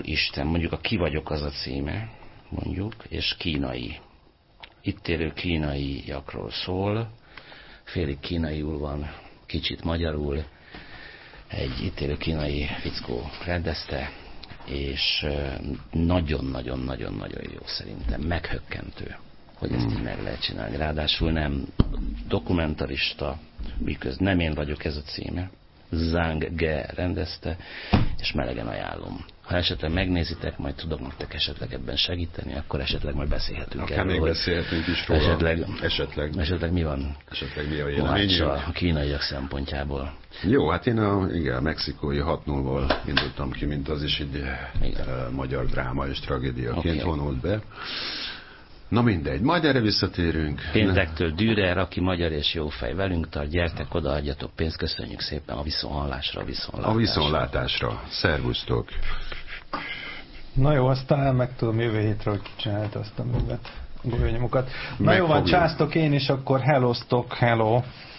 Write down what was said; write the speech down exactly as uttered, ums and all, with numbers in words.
Isten, mondjuk a Ki vagyok az a címe, mondjuk, és kínai. Itt élő kínaiakról szól, félig kínaiul van, kicsit magyarul, egy itt élő kínai fickó rendezte, és nagyon-nagyon-nagyon-nagyon jó szerintem, meghökkentő, hogy ezt így meg lehet csinálni. Ráadásul nem dokumentarista, miközben nem én vagyok, ez a címe. Zhang Ge rendezte, és melegen ajánlom. Ha esetleg megnézitek, majd tudok nektek esetleg ebben segíteni, akkor esetleg majd beszélhetünk Akár erről. még beszélhetünk is róla. Esetleg, esetleg, esetleg mi van? Esetleg mi a véleményünk? A kínaiak szempontjából. Jó, hát én a, igen, a mexikói hat nullból indultam ki, mint az is egy uh, magyar dráma és tragédiaként okay. vonult be. Na mindegy, majd erre visszatérünk. Péntektől Dürer, aki magyar és jó fej velünk tart, gyertek oda, adjatok pénzt, köszönjük szépen a viszonhallásra, a viszonlátásra. A viszonlátásra. Szervusztok! Na jó, aztán meg tudom jövő hétre, hogy kicsinált azt a művet, a golyónyomokat. Na jó van, császtok én is, akkor hellóztok, hello!